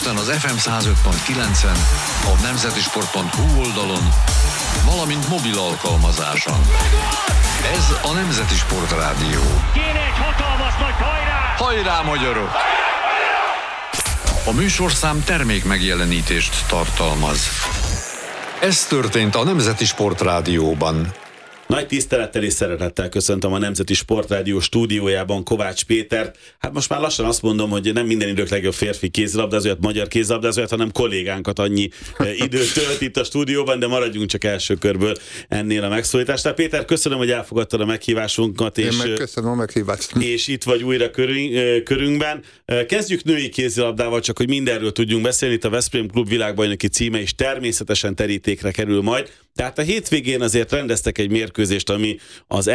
Budapesten az FM 105.9-en, a nemzetisport.hu oldalon, valamint mobil alkalmazáson. Ez a Nemzeti Sport Rádió. Kéne egy hatalmas nagy hajrá! Hajrá, magyarok! A műsorszám termék megjelenítést tartalmaz. Ez történt a Nemzeti Sport Rádióban. Nagy tisztelettel és szeretettel köszöntöm a Nemzeti Sportrádió stúdiójában Kovács Pétert. Hát most már lassan azt mondom, hogy nem minden idők legjobb férfi kézilabdázóját, magyar kézilabdázóját, hanem kollégánkat annyi időt tölt itt a stúdióban, de maradjunk csak első körből ennél a megszólításnál. Péter, köszönöm, hogy elfogadtad a meghívásunkat. Én meg köszönöm a meghívást. És itt vagy újra körünkben. Kezdjük női kézilabdával, csak hogy mindenről tudjunk beszélni. Itt a Veszprém Klub világbajnoki címe is természetesen terítékre kerül majd. Tehát a hétvégén azért rendeztek egy mérkőzést, ami az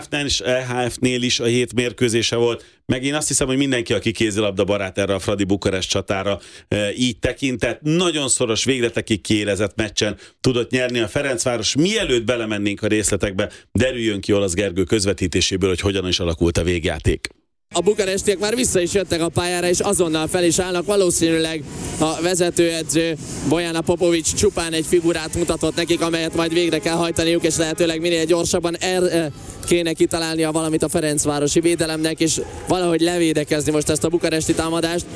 EHF-nél is a hét mérkőzése volt, meg én azt hiszem, hogy mindenki, aki kézilabda barát erre a Fradi Bukarest csatára így tekintett. Nagyon szoros, végletekig kiélezett meccsen tudott nyerni a Ferencváros. Mielőtt belemennénk a részletekbe, derüljön ki Olasz Gergő közvetítéséből, hogy hogyan is alakult a végjáték. A bukarestiek már vissza is jöttek a pályára, és azonnal fel is állnak. Valószínűleg a vezetőedző Bojana Popovics csupán egy figurát mutatott nekik, amelyet majd végre kell hajtaniuk, és lehetőleg minél gyorsabban kéne kitalálnia valamit a ferencvárosi védelemnek, és valahogy levédekezni most ezt a bukaresti támadást.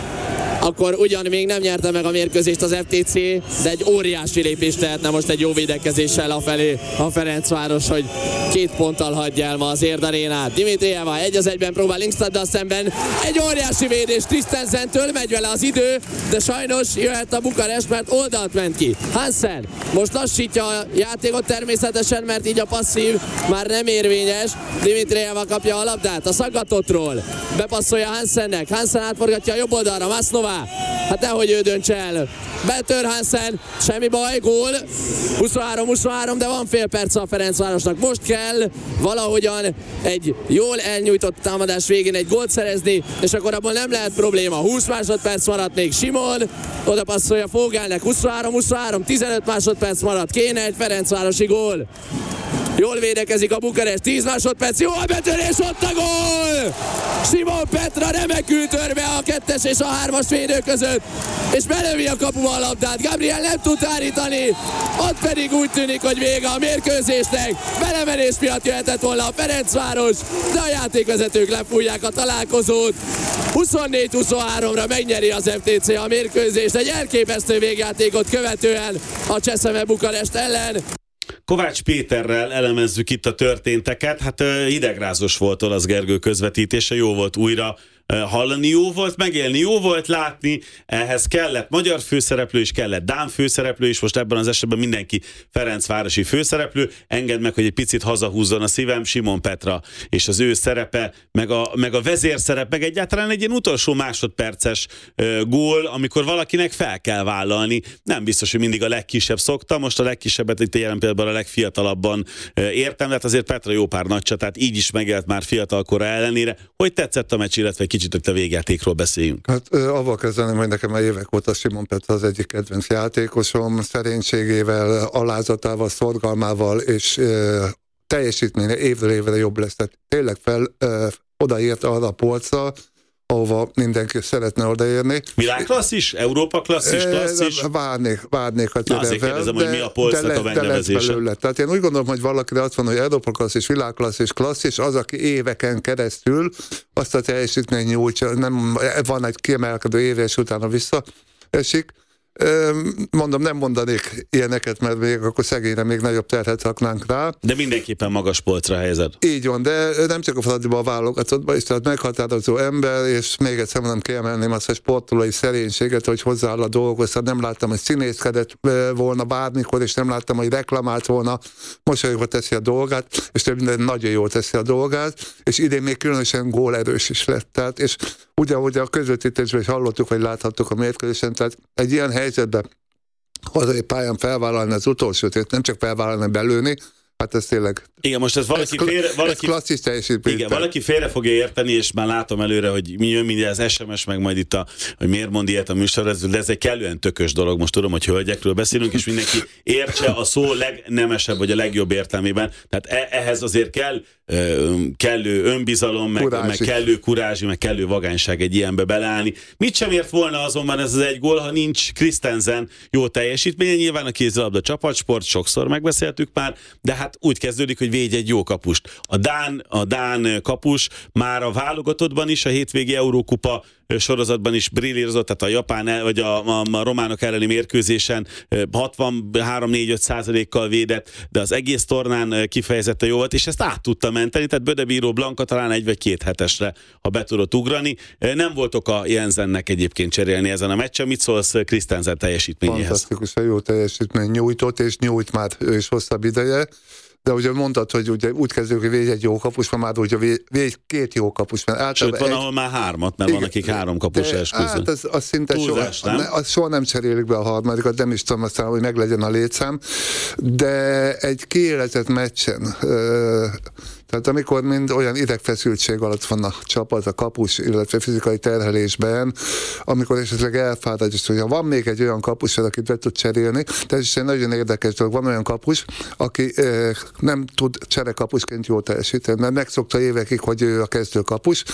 Akkor ugyan még nem nyerte meg a mérkőzést az FTC, de egy óriási lépést tehetne most egy jó védekezéssel afelé a Ferencváros, hogy 2 ponttal hagyja el ma az Érd arénát. Dimitrieva 1-1-ben próbál Linkstaddal szemben, egy óriási védés Christensentől, megy vele az idő, de sajnos jöhet a Bukarest, mert oldalt ment ki. Hansen most lassítja a játékot természetesen, mert így a passzív már nem érvényes. Dimitrieva kapja a labdát a szagatottról, bepasszolja Hansennek, Hansen átforgatja a jobb oldalra, Masnova. Hát nehogy ő döntse el. Betör Hansen, semmi baj, gól. 23-23, de van fél perc a Ferencvárosnak. Most kell valahogyan egy jól elnyújtott támadás végén egy gólt szerezni, és akkor abból nem lehet probléma. 20 másodperc maradt még Simon, oda passzolja Fogelnek, 23-23, 15 másodperc maradt, kéne egy ferencvárosi gól. Jól védekezik a Bukarest, 10 másodperc, jó a betörés, ott a gól! Simon Petra remekül tör be a 2-es és a 3-as védő között, és belövi a kapuba a labdát. Gabriel nem tud hárítani, ott pedig úgy tűnik, hogy vége a mérkőzésnek. Belemenés miatt jöhetett volna a Ferencváros, de a játékvezetők lefújják a találkozót. 24-23-ra megnyeri az FTC a mérkőzést, egy elképesztő végjátékot követően a Cseszeme Bukarest ellen. Kovács Péterrel elemezzük itt a történteket. Hát hidegrázós volt Olasz Gergő közvetítése, jó volt újra hallani, jó volt megélni, jó volt látni, ehhez kellett magyar főszereplő is, kellett dán főszereplő is, most ebben az esetben mindenki ferencvárosi főszereplő. Engedd meg, hogy egy picit hazahúzzon a szívem, Simon Petra és az ő szerepe, meg a vezérszerep, meg egyáltalán egy ilyen utolsó másodperces gól, amikor valakinek fel kell vállalni. Nem biztos, hogy mindig a legkisebb szokta, most a legkisebbet itt jelen pillanatban a legfiatalabban értem, de hát azért Petra jó pár nagy csatát így is megélt már fiatalkora ellenére. Hogy tetszett a meccs, illetve kicsit a végjátékról beszéljünk. Hát avval kezdeném, hogy nekem a évek óta Simon Petra az egyik kedvenc játékosom, szerénységével, alázatával, szorgalmával és teljesítménye évről évre jobb lesz. Tehát tényleg odaért arra a polcra, ahova mindenki szeretne odaérni. Világklasszis? Európa klasszis? Várnék a azért kérdezem, hogy mi a polcnak a megnevezése. Tehát én úgy gondolom, hogy valakire azt van, hogy Európa klasszis, világklasszis, az, aki éveken keresztül azt a teljesítmény nyújtja, nem, van egy kiemelkedő éve, és utána visszaesik. Mondom, nem mondanék ilyeneket, mert még akkor szegényre még nagyobb terhet raknánk rá. De mindenképpen magas polcra helyezed. Így van, de nem csak a Fradiba, a válogatottban is, tehát meghatározó ember, és még egyszer mondom, kiemelném azt a sportolói szerénységet, hogy hozzááll a dolgokhoz. Nem láttam, hogy színészkedett volna bármikor, és nem láttam, hogy reklamált volna. Mosolyogva teszi a dolgát, és több minden nagyon jól teszi a dolgát, és idén még különösen gólerős is lett. Tehát, és ugye, ahogy a közvetítésben is hallottuk, vagy láthattuk a mérkőzésen, tehát egy ilyen helyzetben hazai pályán felvállalni az utolsót, nem csak felvállalni, belőni, Hát ez tényleg... Igen, most ez valaki klasszis teljesítmény. Igen, valaki félre fogja érteni, és már látom előre, hogy mi jön mindjárt az SMS, meg majd itt hogy miért mond ilyet a műsor, de ez egy kellően tökös dolog. Most tudom, hogy hölgyekről beszélünk, és mindenki értse a szó legnemesebb, vagy a legjobb értelmében. Tehát ehhez azért kell kellő önbizalom, meg kellő kurázs, meg kellő vagányság egy ilyenbe beleállni. Mit sem ért volna azonban ez az egy gól, ha nincs Christensen jó teljesítménye. Nyilván a kézilabda csapatsport, sokszor megbeszéltük már, de hát úgy kezdődik, hogy védj egy jó kapust. A Dán kapus már a válogatottban is, a hétvégi Eurókupa sorozatban is brillírozott, tehát a japán vagy a románok elleni mérkőzésen 63-4-5%-kal védett, de az egész tornán kifejezetten jó volt, és ezt át tudta menteni, tehát Bödebíró Blanka talán 1 vagy 2 hetesre, ha be tudott ugrani. Nem volt oka Jensennek egyébként cserélni ezen a meccsen. Mit szólsz Christensen teljesítményéhez? Fantasztikusan jó teljesítmény nyújtott, és nyújt már ő is hosszabb ideje. De ugye mondtad, hogy ugye úgy kezdődik, hogy védj egy jó kapus, már ugye védj 2 jó kapus. Sőt, van, ahol már 3, mert igen, van, akik 3 kapus esküző. Hát az szinte soha nem cserélik be a harmadikat, nem is tudom aztán, hogy meg legyen a létszám, de egy kiélezett meccsen, tehát amikor mind olyan idegfeszültség alatt van a csapat, a kapus, illetve fizikai terhelésben, amikor esetleg elfárad, és hogyha van még egy olyan kapus, akit be tud cserélni, de ez is egy nagyon érdekes dolog, van olyan kapus, aki nem tud cserekapusként jól teljesíteni, mert megszokta évekig, hogy ő a kezdő kapus,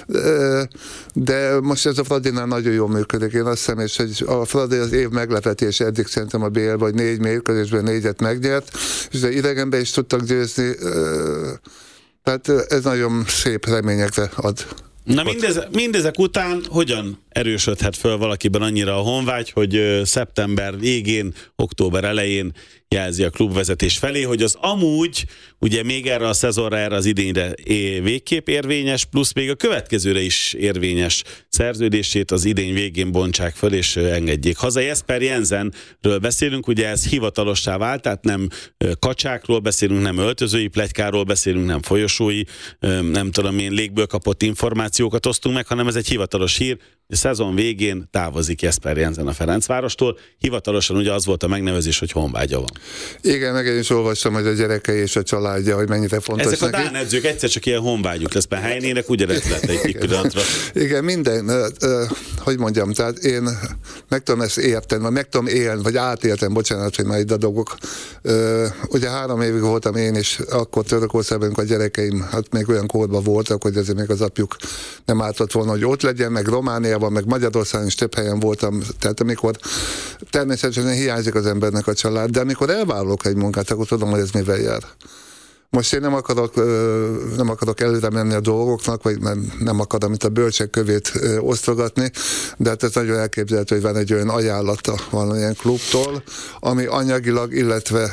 de most ez a Fradinál nagyon jól működik. Én azt hiszem, és a Fradi az év meglepetés, eddig szerintem a BL vagy 4 mérkőzésben 4-et megnyert, és de idegenben is tudtak győzni, tehát ez nagyon szép reményekre ad. Na mindezek után hogyan erősödhet föl valakiben annyira a honvágy, hogy szeptember végén, október elején jelzi a klubvezetés felé, hogy az amúgy ugye még erre a szezonra, erre az idényre végképp érvényes, plusz még a következőre is érvényes szerződését az idény végén bontsák föl, és engedjék haza. Jesper Jensenről beszélünk, ugye ez hivatalossá vált, tehát nem kacsákról beszélünk, nem öltözői pletykáról beszélünk, nem folyosói, nem tudom én, légből kapott információkat osztunk meg, hanem ez egy hivatalos hír, a szezon végén távozik Jesper Jensen a Ferencvárostól. Hivatalosan ugye az volt a megnevezés, hogy honvágya van. Igen, meg én is olvastam, hogy a gyerekei és a családja, hogy mennyire fontos ezek neki. A dán edzők egyszer csak ilyen honvágyuk lesz, mert Heinének ugyanezt lett egy pillanatra. Igen, minden, hogy mondjam, tehát én meg tudom ezt érteni, vagy meg tudom élni, vagy átéltem, bocsánat, hogy már itt dadogok. Ugye 3 évig voltam én is, akkor Törökországban a gyerekeim, hát még olyan korban voltak, hogy ezért még az apjuk nem ártott volna, hogy ott legyen, meg Romániában, meg Magyarországon is több helyen voltam, tehát amikor természetesen hiányzik az embernek a család, de amikor elvállalok egy munkát, akkor tudom, hogy ez mivel jár. Most én nem akarok előre menni a dolgoknak, vagy nem akarom itt a bölcsek kövét osztogatni, de hát ez nagyon elképzelhető, hogy van egy olyan ajánlata valamilyen klubtól, ami anyagilag, illetve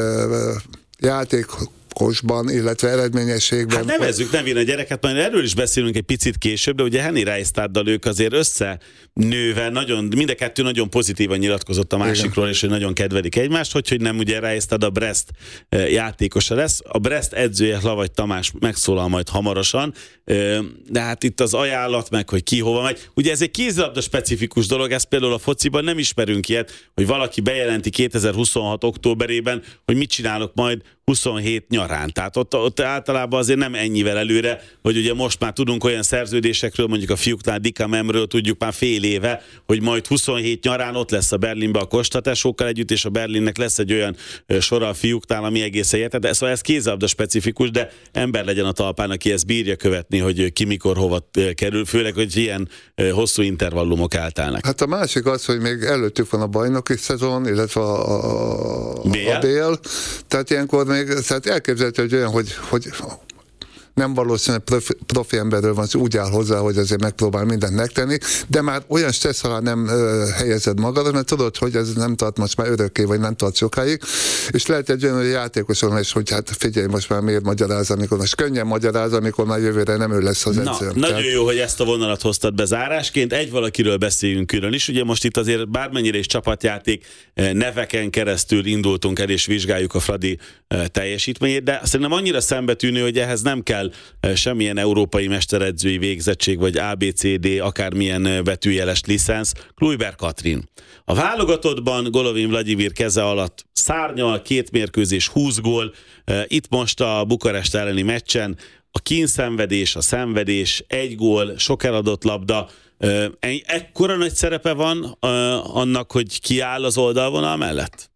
játékosban, illetve eredményességben. Hát nevezzük nevén a gyereket, majd erről is beszélünk egy picit később, de ugye Henny Rijstaaddal ők azért összenőve, mind a kettő nagyon pozitívan nyilatkozott a másikról, és hogy nagyon kedvelik egymást, hogy nem ugye Rijstaad a Brest játékosa lesz. A Brest edzője Hlavagy Tamás megszólal majd hamarosan, de hát itt az ajánlat meg, hogy ki hova megy. Ugye ez egy kézilabda specifikus dolog, ezt például a fociban nem ismerünk ilyet, hogy valaki bejelenti 2026 októberében, hogy mit csinálok majd 27 nyarán. Tehát ott általában azért nem ennyivel előre, hogy ugye most már tudunk olyan szerződésekről, mondjuk a fiúknál Dika Memről tudjuk már fél éve, hogy majd 27 nyarán ott lesz a Berlinbe a Kostatesókkal együtt, és a Berlinnek lesz egy olyan sora a fiúknál, ami egészen érted. Szóval ez kézilabda specifikus, de ember legyen a talpán, aki ezt bírja követni, hogy ki mikor hova kerül, főleg, hogy ilyen hosszú intervallumok eltelnek. Hát a másik az, hogy még előttük van a bajnoki szezon, illetve a BL. Tehát ilyenkor még, tehát elképzelhető, hogy olyan, hogy nem valószínűleg profi emberről van, úgy áll hozzá, hogy azért megpróbál mindent megtenni, de már olyan stressz alá nem helyezed magad, mert tudod, hogy ez nem tart most már örökké, vagy nem tart sokáig, és lehet egy olyan játékoson is, hogy hát figyelj, most már miért magyaráz, amikor most könnyen magyaráz, amikor már jövőre nem ő lesz az edző. Nagyon jó, hogy ezt a vonalat hoztad be zárásként. Egy valakiről beszéljünk külön is, ugye most itt azért bármennyire is csapatjáték, neveken keresztül indultunk el, és vizsgáljuk a Fradi teljesítményét, de szerintem annyira szembetűnő, hogy ehhez nem kell semmilyen európai mesteredzői végzettség, vagy ABCD, akármilyen betűjeles licensz. Kluivert Katrin. A válogatottban Golovin Vladimir keze alatt szárnyal, 2 mérkőzés, 20 gól. Itt most a Bukarest elleni meccsen a kínszenvedés, a szenvedés, 1 gól, sok eladott labda. Ekkora nagy szerepe van annak, hogy kiáll az oldalvonal mellett?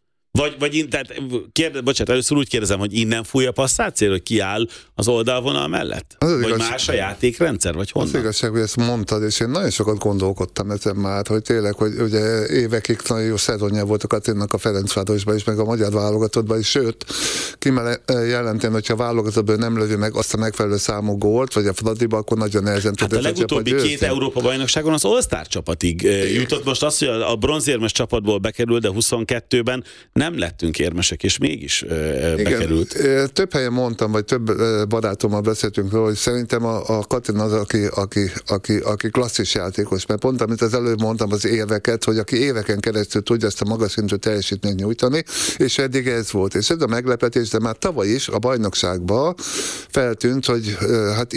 Bocsánat, először úgy kérdezem, hogy innen fúj a passzátszél, hogy kiáll az oldalvonal mellett? Vagy más a játékrendszer, vagy honnan? Az igazság, hogy ezt mondtad, és én nagyon sokat gondolkodtam ezen már, hogy tényleg, hogy ugye évekig nagyon jó szezonja volt a Katrinnak a Ferencvárosban is, meg a magyar válogatottban is, sőt, jelenteni, hogyha a válogatottban nem lövi meg azt a megfelelő számú gólt, vagy a Fradiba, akkor nagyon nehezen tud a legutóbbi 2 Európa-bajnokságon az All-Star csapatig jutott. Most azt, hogy a bronzérmes csapatból bekerült, de 22-ben nem lettünk érmesek, és mégis bekerült. Igen, több helyen mondtam, vagy több barátommal beszéltünk róla, hogy szerintem a Katrin az, aki klasszis játékos, mert pont amit az előbb mondtam, az érveket, hogy aki éveken keresztül tudja ezt a magas szintű teljesítményt nyújtani, és eddig ez volt. És ez a meglepetés, de már tavaly is a bajnokságban feltűnt, hogy hát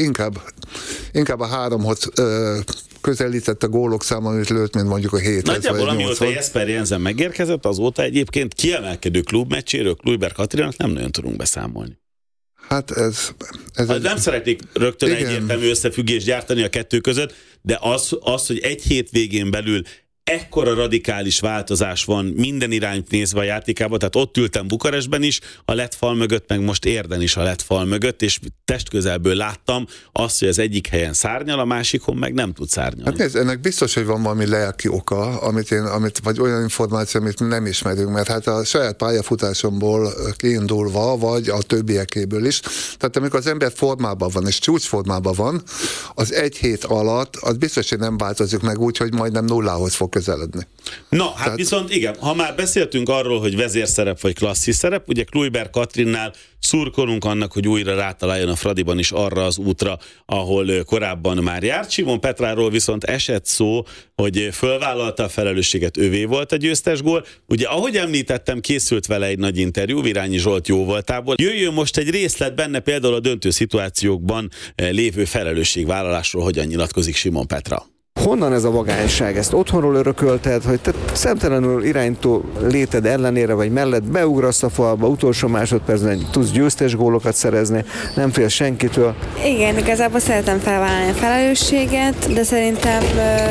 inkább a 3-hoz közelített a gólok száma, amit lőtt, mint mondjuk a 7. Nagyjából amióta Jesper Jensen megérkezett, azóta egyébként kiemelkedő klubmeccséről Kluivert Katrinnak nem nagyon tudunk beszámolni. Hát ez nem szeretnék rögtön egyértelmű összefüggést gyártani a kettő között, de az, hogy egy hétvégén belül ekkora radikális változás van minden irányt nézve a játékában, tehát ott ültem Bukarestben is, a lett fal mögött, meg most Érden is a lett fal mögött, és testközelből láttam azt, hogy az egyik helyen szárnyal, a másikon meg nem tud szárnyalni. Hát nézd, ennek biztos, hogy van valami lelki oka, vagy olyan információ, amit nem ismerünk, mert hát a saját pályafutásomból kiindulva, vagy a többiekéből is, tehát amikor az ember formában van, és csúcsformában van, az 1 hét alatt, az biztos, hogy nem változik meg úgy, hogy majdnem nullához fog közeledni. Na, hát viszont igen, ha már beszéltünk arról, hogy vezérszerep vagy klasszis szerep, ugye Kluivert Katrinnál szurkolunk annak, hogy újra rátaláljon a Fradiban is arra az útra, ahol korábban már járt. Simon Petráról viszont esett szó, hogy fölvállalta a felelősséget, övé volt a győztes gól. Ugye, ahogy említettem, készült vele egy nagy interjú, Virányi Zsolt jóvoltából. Jöjjön most egy részlet benne, például a döntő szituációkban lévő felelősségvállalásról, hogyan nyilatkozik Simon Petra. Honnan ez a vagányság? Ezt otthonról örökölted, hogy te szemtelenül iránytó léted ellenére vagy mellett beugrasz a falba, utolsó másodpercben tudsz győztes gólokat szerezni, nem félsz senkitől? Igen, igazából szeretem felvállalni a felelősséget, de szerintem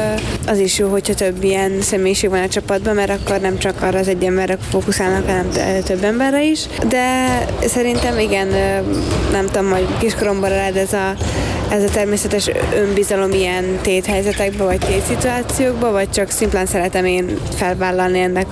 az is jó, hogyha több ilyen személyiség van a csapatban, mert akkor nem csak arra az egy emberre fókuszálnak, hanem több emberre is. De szerintem igen, nem tudom, hogy kiskoromban rád ez a természetes önbizalom ilyen téthelyzetekben, vagy tétszituációkban, vagy csak szimplán szeretem én felvállalni ennek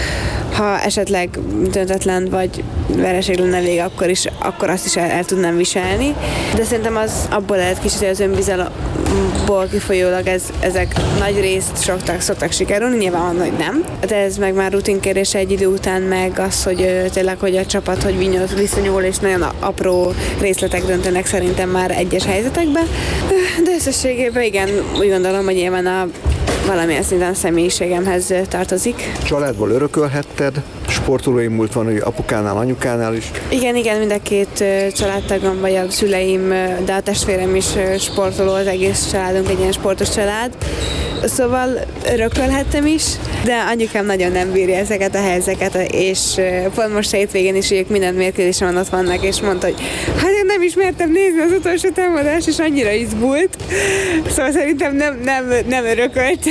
ha esetleg döntetlen vagy vereség lenne vége, akkor azt is el tudnám viselni. De szerintem az abból lehet kicsit, hogy az önbizalomból kifolyólag ezek nagy részt szoktak sikerülni, nyilván van, hogy nem. De ez meg már rutinkérdése egy idő után, meg az, hogy tényleg, hogy a csapat hogy viszonyul, és nagyon apró részletek döntenek szerintem már egyes helyzetekben. De összességében igen, úgy gondolom, hogy nyilván valamilyen szinten a személyiségemhez tartozik. Családból örökölhetted, sportolói múlt van, hogy apukánál, anyukánál is. Igen, mind a 2 családtagom, vagy a szüleim, de a testvérem is sportoló, az egész családunk egy ilyen sportos család. Szóval örökölhettem is, de anyukám nagyon nem bírja ezeket a helyzeteket, és pont most a hétvégén is ők minden mérkőzésen ott vannak, és mondta, hogy hát én nem ismertem nézni az utolsó támadást, és annyira izgult. Szóval szerintem nem örököltem.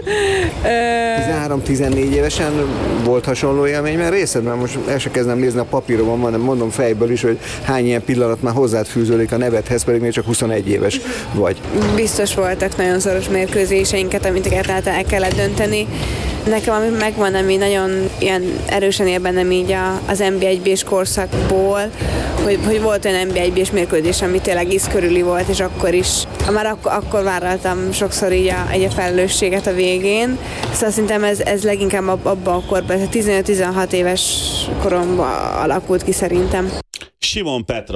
13-14 évesen volt hasonló élmény, mert részed, mert most el se kezdem nézni a papíromon, hanem mondom fejből is, hogy hány ilyen pillanat már hozzád fűződik a nevedhez, pedig még csak 21 éves vagy. Biztos voltak nagyon szoros mérkőzéseinket, amiket el kellett dönteni. Nekem ami megvan, ami nagyon ilyen erősen ér bennem így az NB1-B-s korszakból, hogy volt olyan NB1-B-s mérkőzés, ami tényleg íz körüli volt, és akkor vállaltam sokszor így a felelősséget a végén. Szóval szerintem ez leginkább abban a korban, 15-16 éves koromban alakult ki szerintem. Simon Petra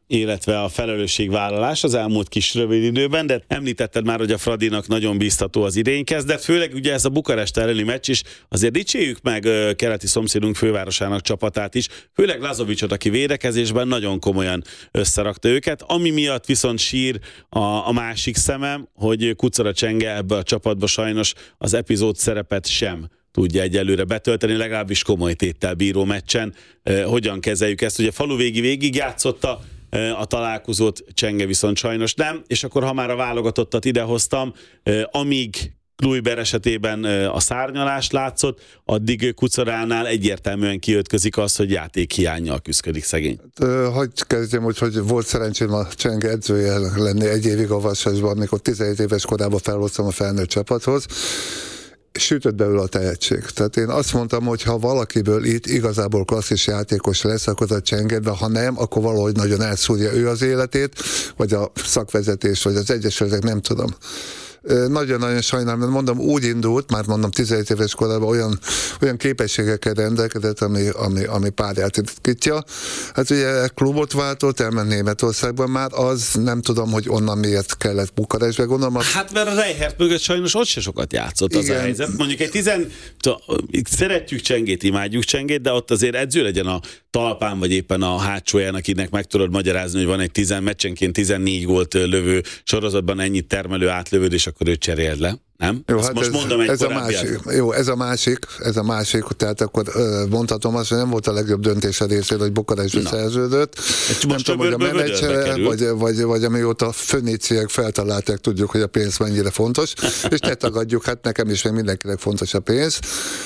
illetve a felelősségvállalás az elmúlt kis rövid időben, de említetted már, hogy a Fradinak nagyon biztató az idén kezdett, főleg ugye ez a Bukarest elleni meccs is, azért dicsérjük meg keleti szomszédunk fővárosának csapatát is, főleg Lazovicsot, aki védekezésben nagyon komolyan összerakta őket, ami miatt viszont sír a másik szemem, hogy Kucora Csenge ebbe a csapatba sajnos az epizód szerepet sem tudja egyelőre betölteni, legalábbis komoly téttel bíró meccsen. Hogyan kezeljük ezt? Ugye Faluvégi végig játszotta a találkozót, Csenge viszont sajnos nem, és akkor ha már a válogatottat idehoztam, amíg Kluiber esetében a szárnyalást látszott, addig Kucoránál egyértelműen kiötközik az, hogy játékhiánnyal küszködik szegény. Hogy kezdjem, hogy volt szerencsém a Csenge edzője lenni egy évig a Vasasban, amikor 17 éves korában felhoztam a felnőtt csapathoz, sütött belőle a tehetség. Tehát én azt mondtam, hogy ha valakiből itt igazából klasszis játékos lesz, akkor a Csenge, de ha nem, akkor valahogy nagyon elszúrja ő az életét, vagy a szakvezetés, vagy az egyesületek, nem tudom. Nagyon-nagyon sajnálom, mert mondom, úgy indult, már mondom 17 éves korában olyan képességekkel rendelkezett, ami párját ritkítja. Hát ugye klubot váltott, elment Németországban már, az nem tudom, hogy onnan miért kellett Bukarestbe, gondolom. Hát mert a Reichert mögött sajnos ott se sokat játszott az a helyzet. Mondjuk szeretjük Csengét, imádjuk Csengét, de ott azért edző legyen a talpán, vagy éppen a hátsóján, akinek meg tudod magyarázni, hogy van egy meccsenként 14 gólt lövő sorozatban ennyit termelő átlövőd, és akkor őt cseréld le, nem? Jó, hát most mondom egy korábbiát. Ez a másik, tehát akkor mondhatom azt, hogy nem volt a legjobb döntés a részéről, hogy Bukarestbe szerződött. Nem tudom, hogy a menedzsere, vagy amióta föníciek feltalálták, tudjuk, hogy a pénz mennyire fontos, és ne tagadjuk, hát nekem is, meg mindenkinek fontos a pénz,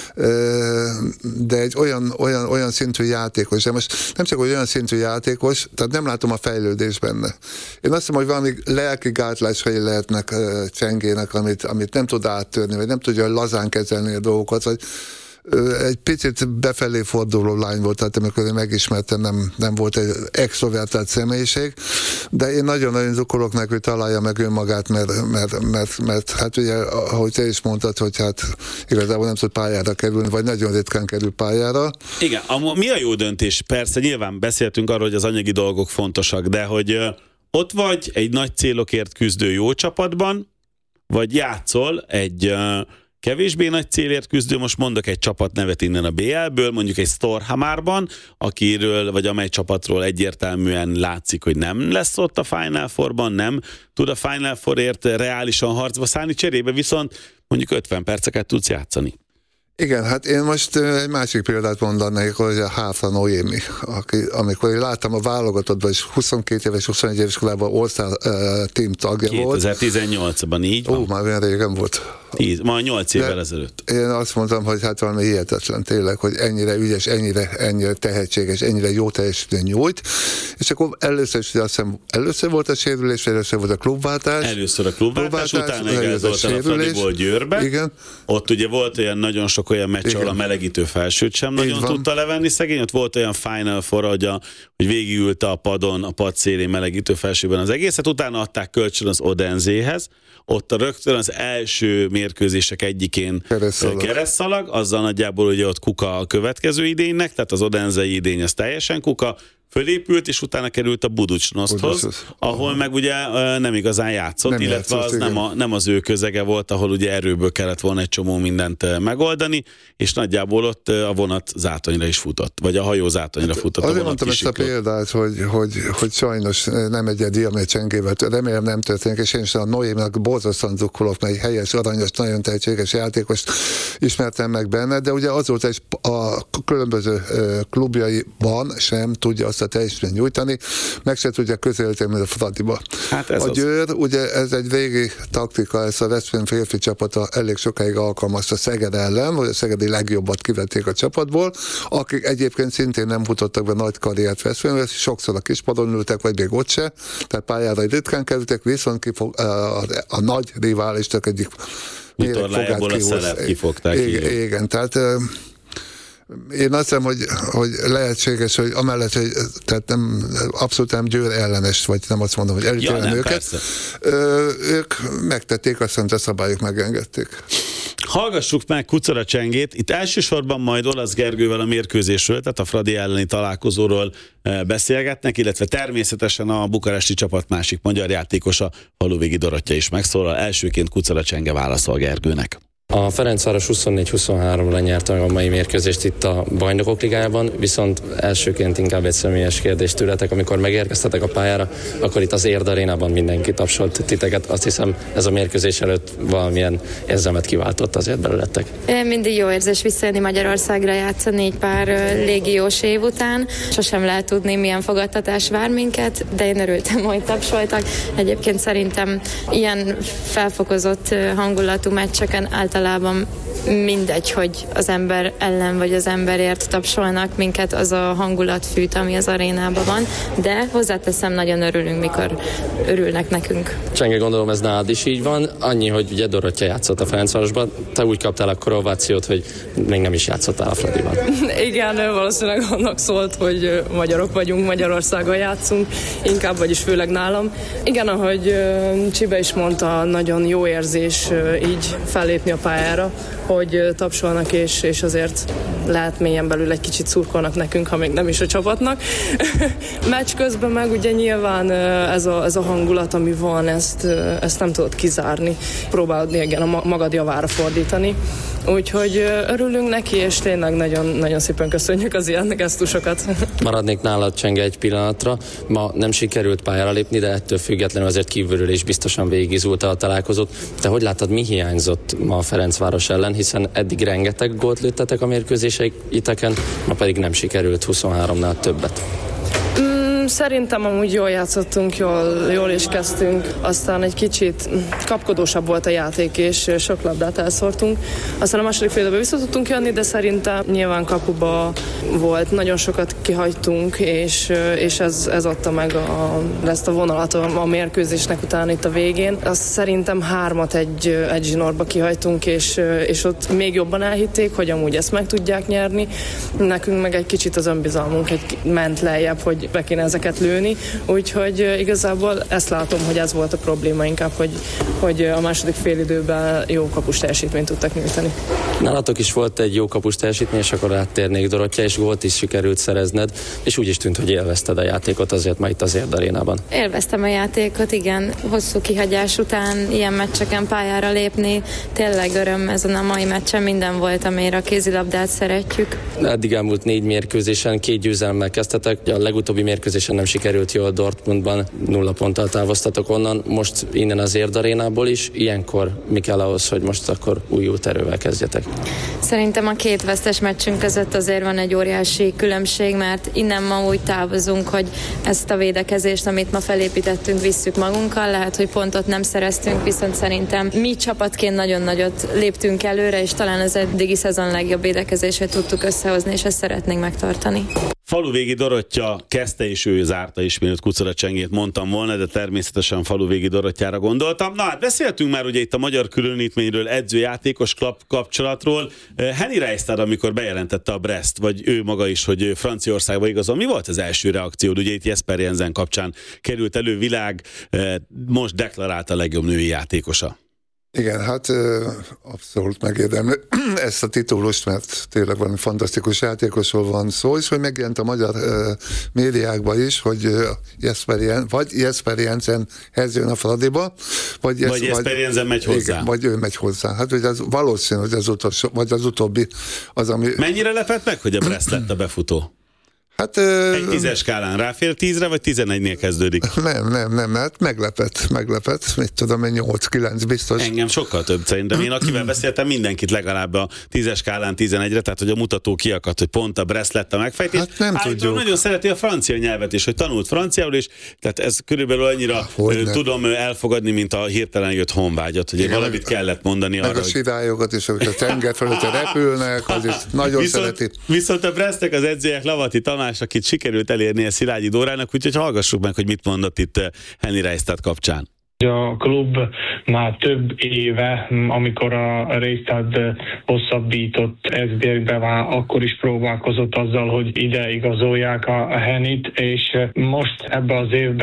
de egy olyan szintű játékos, de most nem csak olyan szintű játékos, tehát nem látom a fejlődés benne. Én azt mondom, hogy valami lelki gátlásai lehetnek Csengének, amit nem tud áttörni, vagy nem tudja lazán kezelni a dolgokat, vagy egy picit befelé forduló lány volt, tehát amikor én megismertem, nem volt egy extrovertált személyiség, de én nagyon-nagyon zukolok neki, hogy találja meg önmagát, mert hát ugye, ahogy te is mondtad, hogy hát igazából nem tud pályára kerülni, vagy nagyon ritkán kerül pályára. Igen, mi a jó döntés? Persze, nyilván beszéltünk arról, hogy az anyagi dolgok fontosak, de hogy ott vagy egy nagy célokért küzdő jó csapatban, vagy játszol egy kevésbé nagy célért küzdő, most mondok egy csapatnevet innen a BL-ből, mondjuk egy Storhamárban, akiről, vagy amely csapatról egyértelműen látszik, hogy nem lesz ott a Final Fourban, nem tud a Final Fourért reálisan harcba szállni, cserébe viszont mondjuk 50 perceket tudsz játszani. Igen, hát én most egy másik példát mondanék, hogy a Háfra Noémi, amikor én láttam a válogatottban, és 22 éves, 21 éves korában All-Star team tagja volt. 2018-ban így van. Már olyan régen volt. Majd 8 évvel ezelőtt. Én azt mondtam, hogy hát valami hihetetlen tényleg, hogy ennyire ügyes, ennyire tehetséges, ennyire jó teljesítmény nyújt, és akkor először volt a sérülés, először volt a klubváltás. Először a klubváltás, utána igazoltan a Fradiból Győrbe. Igen. Ott ugye volt olyan nagyon sok olyan meccs, ahol a melegítő felsőt sem nagyon tudta levenni szegény, ott volt olyan Final Four, hogy végigülte a padon, a pad szélén melegítő felsőben az egészet, utána adták kölcsön az Odenzéhez, ott rögtön az első mérkőzések egyikén keresztszalag, azzal nagyjából ugye ott kuka a következő idénynek, tehát az odenzei idény az teljesen kuka, fölépült, és utána került a Buducsnoszthoz, ahol meg ugye nem igazán játszott, nem illetve játszott, az nem az ő közege volt, ahol ugye erőből kellett volna egy csomó mindent megoldani, és nagyjából ott a vonat zátonyra is futott, vagy a hajó zátonyra futott. Azért mondtam ezt a példát, hogy sajnos nem egyedi, amely Csengével, remélem nem történik, és én is a Noémnak borzasztóan drukkolok, mert egy helyes, aranyos, nagyon tehetséges játékost ismertem meg benne, de ugye azóta is a különböző klubjaiban sem tudja azt a teljesítményt nyújtani, meg se tudja közelíteni a Fradiba. Hát a Győr, ugye ez egy régi taktika, ez a Veszprém férfi csapata elég sokáig alkalmazta Szeged ellen, hogy a szegedi legjobbat kivették a csapatból, akik egyébként szintén nem futottak be nagy karriert Veszprémbe, sokszor a kispadon ültek, vagy még ott se, tehát pályára ritkán kerültek, viszont a nagy riválistak egyik vitorlájából a szelet kifogták. Igen, tehát én azt hiszem, hogy lehetséges, hogy amellett, hogy tehát abszolút nem Győr ellenes, vagy nem azt mondom, hogy elítélem őket. Ők megtették, azt mondta, a szabályok megengedték. Hallgassuk meg Kucora Csengét. Itt elsősorban majd Olasz Gergővel a mérkőzésről, tehát a Fradi elleni találkozóról beszélgetnek, illetve természetesen a bukaresti csapat másik magyar játékosa, Faluvégi Dorottya is megszólal. Elsőként Kucora Csenge válaszol Gergőnek. A Ferencváros 24-23-ra nyerte meg a mai mérkőzést itt a Bajnokok Ligájában, viszont elsőként inkább egy személyes kérdést tőletek, amikor megérkeztetek a pályára, akkor itt az Érd Arénában mindenki tapsolt titeket. Azt hiszem, ez a mérkőzés előtt valamilyen érzelmet kiváltott azért belőletek. Mindig jó érzés visszajönni Magyarországra játszani egy pár légiós év után. Sosem lehet tudni, milyen fogadtatás vár minket, de én örültem, hogy tapsoltak. Egyébként szerintem ilyen felfokozott hangulatú meccseken általában mindegy, hogy az ember ellen vagy az emberért tapsolnak, minket az a hangulat fűt, ami az arénában van, de hozzáteszem, nagyon örülünk, mikor örülnek nekünk. Csenge, gondolom ez nálad is így van, annyi, hogy ugye Dorottya játszott a Ferencvárosban, te úgy kaptál akkor ovációt, hogy még nem is játszottál a Fradiban. Igen, valószínűleg annak szólt, hogy magyarok vagyunk, Magyarországon játszunk, inkább, vagyis főleg nálam. Igen, ahogy Csibe is mondta, nagyon jó érzés így fellépni a pályára, hogy tapsolnak, és azért lehet mélyen belül egy kicsit szurkolnak nekünk, ha még nem is a csapatnak. Meccs közben meg ugye nyilván ez a hangulat, ami van, ezt nem tudod kizárni. Próbálod igen, a magad javára fordítani. Úgyhogy örülünk neki, és tényleg nagyon, nagyon szépen köszönjük az ilyen gesztusokat. Maradnék nálad, Csenge, egy pillanatra. Ma nem sikerült pályára lépni, de ettől függetlenül azért kívülről is biztosan végigizulta a találkozót. Te hogy látod, mi hiányzott ma a Ferencváros ellen, hiszen eddig rengeteg gólt lőttetek a mérkőzéseiteken, ma pedig nem sikerült 23-nál többet. Szerintem amúgy jól játszottunk, jól is kezdtünk, aztán egy kicsit kapkodósabb volt a játék, és sok labdát elszórtunk. Aztán a második fél időben vissza tudtunk jönni, de szerintem nyilván kapuba volt, nagyon sokat kihagytunk, és ez adta meg ezt a vonalat a mérkőzésnek után itt a végén. Azt szerintem 3-at egy zsinórba kihagytunk, és ott még jobban elhitték, hogy amúgy ezt meg tudják nyerni. Nekünk meg egy kicsit az önbizalmunk ment lejjebb, hogy be kéne ezeket lőni, úgyhogy igazából ezt látom, hogy ez volt a probléma inkább, hogy a második félidőben jó kapus teljesítményt tudtak nyújtani. Nálatok is volt egy jó kapus teljesítmény, és akkor áttérnék Dorottya, és gólt is sikerült szerezned, és úgy is tűnt, hogy élvezted a játékot azért ma itt az Érd Arénában. Élveztem a játékot, igen. Hosszú kihagyás után ilyen meccseken pályára lépni, tényleg öröm ezen a mai meccsen, minden volt, amire a kézilabdát szeretjük. Eddig elmúlt 4 mérkőzésen 2 győzelemmel kezdtetek, a legutóbbi mérkőzésen nem sikerült jól Dortmundban, 0 ponttal távoztatok onnan, most innen az Érd Arénából is. Ilyenkor mi kell ahhoz, hogy most akkor újult erővel kezdjetek? Szerintem a 2 vesztes meccsünk között azért van egy óriási különbség, mert innen ma úgy távozunk, hogy ezt a védekezést, amit ma felépítettünk, visszük magunkkal. Lehet, hogy pontot nem szereztünk, viszont szerintem mi csapatként nagyon nagyot léptünk előre, és talán az eddigi szezon legjobb védekezését tudtuk összehozni, és ezt szeretnénk megtartani. Faluvégi Dorottya kezdte és ő zárta is, mielőtt Kucora Csengét mondtam volna, de természetesen Faluvégi Dorottyára gondoltam. Na hát beszéltünk már ugye itt a magyar különítményről, edzőjátékos kapcsolatról. Henny Reistad, amikor bejelentette a Brest, vagy ő maga is, hogy Franciaországba igazol, mi volt az első reakciód? Ugye itt Jesper Jensen kapcsán került elő, világ most deklarált a legjobb női játékosa. Igen, hát abszolút megérdemli ezt a titulust, mert tényleg valami fantasztikus játékosról van szó, és hogy megjelent a magyar médiákban is, hogy Jesper Jensenhez jön a Fradiba, vagy Jesper Jensen megy hozzá. Igen, vagy ő megy hozzá. Hát hogy az valószínű, hogy az utolsó, vagy az utóbbi az, ami... Mennyire lepett meg, hogy a Brest lett a befutó? Hát, egy 10-es skálán ráfér 10-re, vagy 11-nél kezdődik? Nem, hát meglepett, mit tudom én, 8-9 biztos. Engem sokkal több szerintem. Én akivel beszéltem, mindenkit legalább a 10-es skálán 11-re, tehát hogy a mutató kiakadt, hogy pont a Brest lett a megfejtés. Hát nem tudjuk. Nagyon szereti a francia nyelvet is, hogy tanult franciául is, tehát ez körülbelül annyira tudom elfogadni, mint a hirtelen jött honvágyat, hogy igen, valamit kellett mondani meg arra. Meg a sirályokat is, hogy a tenger fölött repülnek, az is nagyon szereti. Viszont a Brestnek az edzőjek Lavati Tamás, akit sikerült elérnie Szilágyi Dórának, úgyhogy hallgassuk meg, hogy mit mondott itt Henny Reistad kapcsán. A klub már több éve, amikor a Reistad hosszabbított SBL-be már akkor is próbálkozott azzal, hogy ide igazolják a Hennyt, és most ebbe az évben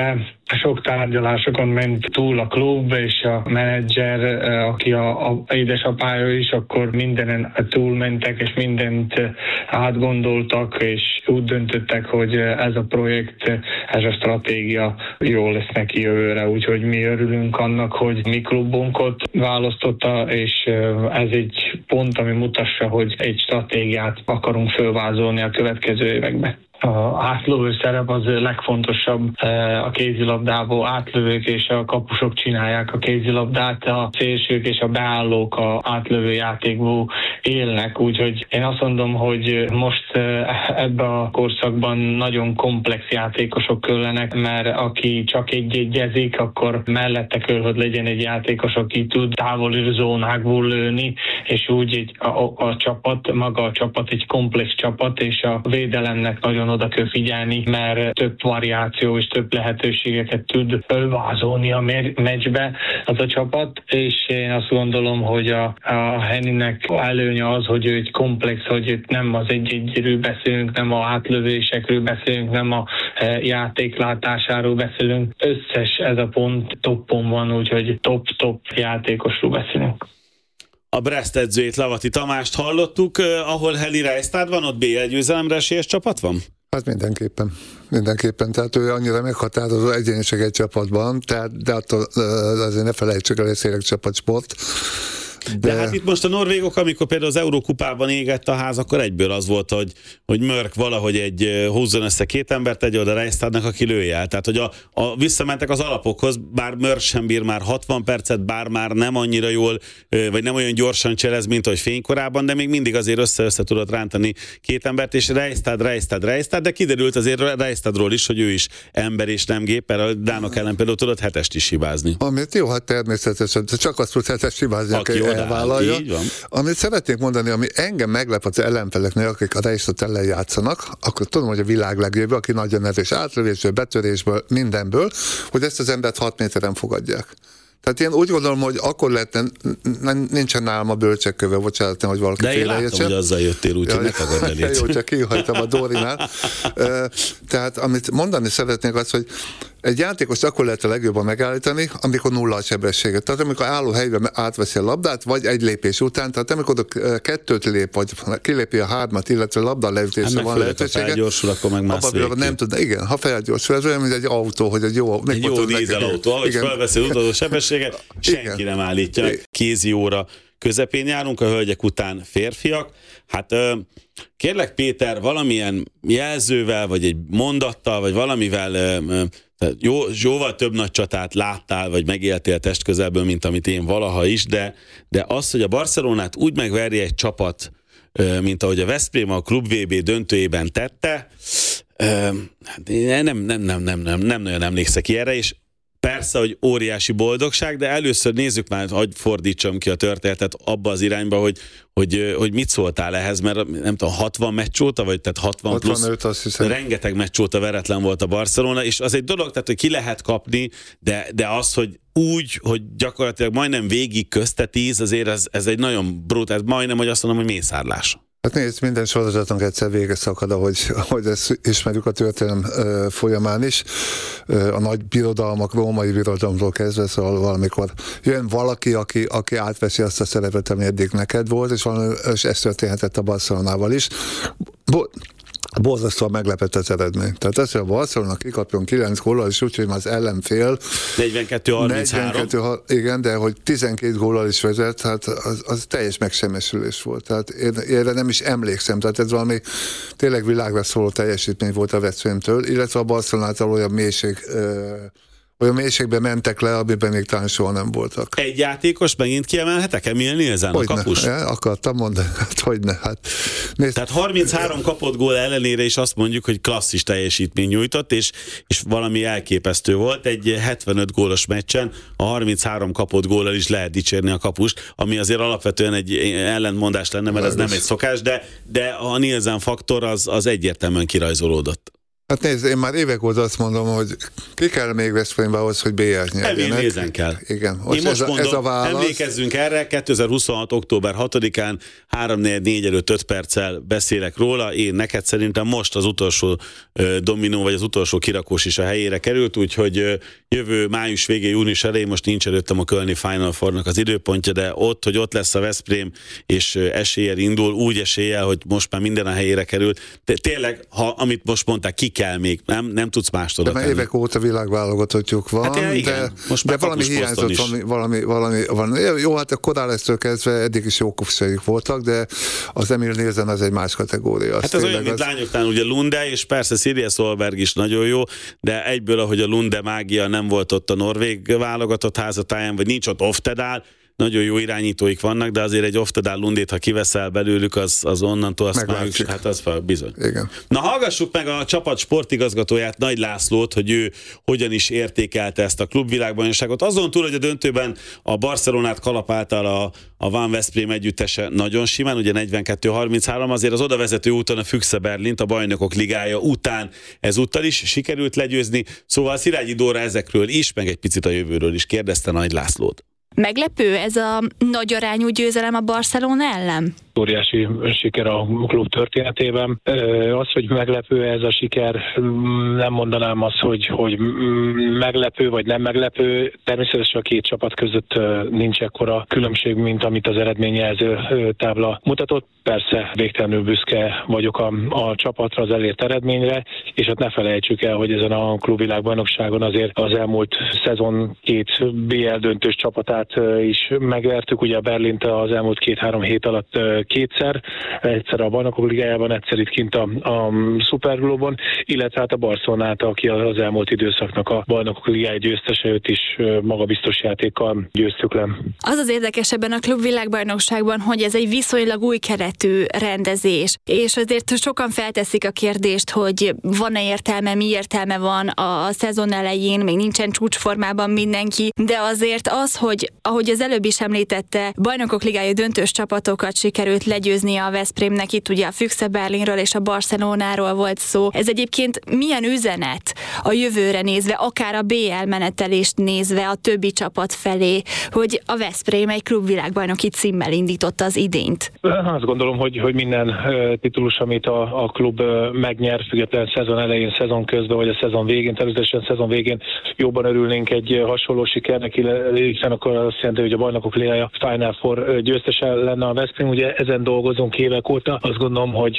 Sok tárgyalásokon ment túl a klub és a menedzser, aki a édesapája is, akkor mindenen túlmentek, és mindent átgondoltak, és úgy döntöttek, hogy ez a projekt, ez a stratégia jó lesz neki jövőre. Úgyhogy mi örülünk annak, hogy mi klubunkat választotta, és ez egy pont, ami mutassa, hogy egy stratégiát akarunk fölvázolni a következő években. A átlövő szerep az legfontosabb a kézilabdából. Átlövők és a kapusok csinálják a kézilabdát, a szélsők és a beállók a átlövő játékból élnek, úgyhogy én azt mondom, hogy most ebben a korszakban nagyon komplex játékosok kellenek, mert aki csak egy-egyezik, akkor mellette kell, hogy legyen egy játékos, aki tud távoli zónákból lőni, és úgy a csapat, maga a csapat egy komplex csapat, és a védelemnek nagyon oda kell figyelni, mert több variáció és több lehetőségeket tud fölvázolni a meccsbe az a csapat, és én azt gondolom, hogy a Henninek előnye az, hogy ő egy komplex, hogy itt nem az egy-egyről beszélünk, nem a átlövésekről beszélünk, nem a játéklátásáról beszélünk. Összes ez a pont toppon van, úgyhogy top játékosról beszélünk. A Brest edzőjét, Lavati Tamást hallottuk, ahol Heli Reistad van, ott BL győzelemre esélyes csapat van? Hát mindenképpen, tehát ő annyira meghatározó egyéniség egy csapatban, de attól azért ne felejtsük el, hogy szélek csapatsport. De hát itt most a norvégok, amikor például az Eurókupában égett a ház, akkor egyből az volt, hogy Mörk valahogy húzzon össze két embert, egy oda Reistadnak, aki lője el. Tehát, hogy visszamentek az alapokhoz, bár Mörk sem bír már 60 percet, bár már nem annyira jól, vagy nem olyan gyorsan cselez, mint ahogy fénykorában, de még mindig azért össze tudott rántani két embert, és Reistad, de kiderült azért Reistadról is, hogy ő is ember és nem gép, mert a dánok ellen például tudott hetest is hibázni. Amit jó, hát természetesen, csak azt tud hetest hibázni, aki elvállalja. Amit szeretnék mondani, ami engem meglep az ellenfeleknél, akik a Reistad ellen játszanak, akkor tudom, hogy a világ legjobb, aki nagyon erős átlövésből, betörésből, mindenből, hogy ezt az embert 6 méteren fogadják. Tehát én úgy gondolom, hogy akkor lehetne, nincsen nálam a bölcsekköve, bocsánat, hogy valaki félreértsen. De én láttam, hogy azzal jöttél, úgyhogy ne tagad elét. Jó, csak kihajtam a Dórinál. Tehát amit mondani szeretnék az, hogy egy játékost akkor lehet a legjobban megállítani, amikor nulla a sebességet. Tehát amikor álló helyben átveszi a labdát, vagy egy lépés után, tehát amikor kettőt lép, vagy kilépi a 3-at, illetve labda leütésre van lehetősége. Ha felgyorsul, akkor meg más nem tud, igen, ha felgyorsul, ez olyan, mint egy autó, hogy egy jó dízelautó, ahogy felveszi utolsó sebességet, senki nem állítja. Kézi óra közepén járunk, a hölgyek után férfiak. Hát kérlek Péter, valamilyen jelzővel, vagy egy mondattal, vagy valamivel jóval több nagy csatát láttál, vagy megéltél testközelből, mint amit én valaha is, de az, hogy a Barcelonát úgy megverje egy csapat, mint ahogy a Veszprém a Klub VB döntőjében tette, nem nagyon emlékszek ilyenre, és persze, hogy óriási boldogság, de először nézzük már, hogy fordítsam ki a történetet abba az irányba, hogy mit szóltál ehhez, mert nem tudom, 60 meccs óta, vagy tehát 60 65, plusz, rengeteg meccs óta veretlen volt a Barcelona, és az egy dolog, tehát, hogy ki lehet kapni, de az, hogy úgy, hogy gyakorlatilag majdnem végig közte 10, azért ez egy nagyon brutál, majdnem, hogy azt mondom, hogy mészárlás. Hát nézd, minden sorozatunk egyszer vége szakad, ahogy ezt ismerjük a történelem folyamán is. A nagy birodalmak, római birodalomtól kezdve, szóval valamikor jön valaki, aki átveszi azt a szerepet, ami eddig neked volt, és ez történhetett a Barcelonával is. Borzasztóan meglepett az eredmény. Tehát ez, hogy a Barcelona kikapjon 9 góllal, és úgyhogy már az ellenfél 42-33. Igen, de hogy 12 góllal is vezet, hát az teljes megsemmisülés volt. Tehát én nem is emlékszem. Tehát ez valami tényleg világra szóló teljesítmény volt a Veszprémtől, illetve a Barcelonától olyan mélységbe mentek le, amiben még talán soha nem voltak. Egy játékos megint kiemelhetek? Emil Nielsen, a kapus? Akartam mondani, hát hogyne. Hát, tehát 33 kapott gól ellenére is azt mondjuk, hogy klasszis teljesítmény nyújtott, és valami elképesztő volt. Egy 75 gólos meccsen a 33 kapott góllal is lehet dicsérni a kapust, ami azért alapvetően egy ellentmondás lenne, mert ez nem egy szokás, de a Nielsen faktor az egyértelműen kirajzolódott. Hát nézd, én már évek óta azt mondom, hogy ki kell még Veszprémbe ahhoz, hogy BL-t nyerjenek. Nézen kell. Igen. Én most mondom, ez a válasz. Emlékezzünk erre, 2026. október 6-án 3-4 előtt 5 perccel beszélek róla. Én neked szerintem most az utolsó dominó, vagy az utolsó kirakós is a helyére került, úgyhogy jövő május végén, június elején, most nincs előttem a kölni Final Four-nak az időpontja, de hogy ott lesz a Veszprém, és eséllyel indul, úgy eséllyel, hogy most már minden a helyére került. De tényleg, amit most mondták, ki kell még, nem tudsz mást oda tenni. De évek óta világválogatottjuk van, hát, de valami hiányzott, valami van. Jó, hát a Korálesztől kezdve eddig is jó kupseik voltak, de az Emil Nielsen az egy más kategória. Hát ez olyan, mint lányoknál ugye Lunde, és persze Silje Solberg is nagyon jó, de egyből, ahogy a Lunde mágia nem volt ott a norvég válogatott házatáján, vagy nincs ott Oftedal, nagyon jó irányítóik vannak, de azért egy Oftedal Lundét, ha kiveszel belőlük, az onnantól azt már, hát az bizony. Igen. Na, hallgassuk meg a csapat sportigazgatóját, Nagy Lászlót, hogy ő hogyan is értékelte ezt a klubvilágbajnokságot. Azon túl, hogy a döntőben a Barcelonát kalapálta a Van Veszprém együttese nagyon simán, ugye 42-33, azért az odavezető úton a Füchse Berlint a Bajnokok Ligája után ezúttal is sikerült legyőzni. Szóval Szilágyi Dóra ezekről is, meg egy picit a jövőről is kérdezte Nagy Lászlót. Meglepő ez a nagy arányú győzelem a Barcelona ellen? Óriási siker a klub történetében. Az, hogy meglepő ez a siker, nem mondanám azt, hogy meglepő vagy nem meglepő. Természetesen a két csapat között nincs ekkora különbség, mint amit az eredményjelző tábla mutatott. Persze végtelenül büszke vagyok a csapatra, az elért eredményre, és hát ne felejtsük el, hogy ezen a klubvilágbajnokságon azért az elmúlt szezon két BL döntős csapatát is megvertük. Ugye a Berlint az elmúlt 2-3 hét alatt kétszer, egyszer a Bajnokok Ligájában, egyszer itt kint a Superglobon, illetve hát a Barcelonát, aki az elmúlt időszaknak a Bajnokok Ligája győztese, őt is magabiztos játékkal győztük le. Az az érdekes ebben a klubvilágbajnokságban, hogy ez egy viszonylag új keretű rendezés, és azért sokan felteszik a kérdést, hogy van-e értelme, mi értelme van a szezon elején, még nincsen csúcsformában mindenki, de azért az, hogy ahogy az előbb is említette, Bajnokok Ligája döntős csapatokat sikerült legyőzni a Veszprémnek, itt ugye a Füchse Berlinről és a Barcelonáról volt szó. Ez egyébként milyen üzenet a jövőre nézve, akár a BL menetelést nézve a többi csapat felé, hogy a Veszprém egy klubvilágbajnoki címmel indította az idényt? Azt gondolom, hogy minden titulus, amit a klub megnyer, függetlenül szezon elején, szezon közben, vagy a szezon végén, természetesen szezon végén jobban örülnénk egy hasonló sikernek, hiszen akkor azt jelenti, hogy a Bajnokok Ligája Final Four győztese lenne a Veszprém. Ugye ezen dolgozunk évek óta. Azt gondolom, hogy